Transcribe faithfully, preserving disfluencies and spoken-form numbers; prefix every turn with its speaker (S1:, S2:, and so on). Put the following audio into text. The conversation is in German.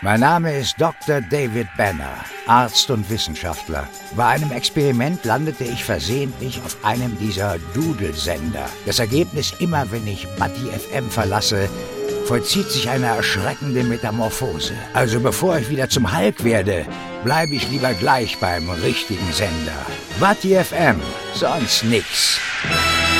S1: Mein Name ist Doktor David Banner, Arzt und Wissenschaftler. Bei einem Experiment landete ich versehentlich auf einem dieser Doodle-Sender. Das Ergebnis: immer wenn ich Buddy F M verlasse, vollzieht sich eine erschreckende Metamorphose. Also bevor ich wieder zum Hulk werde, bleibe ich lieber gleich beim richtigen Sender. Buddy F M, sonst nix.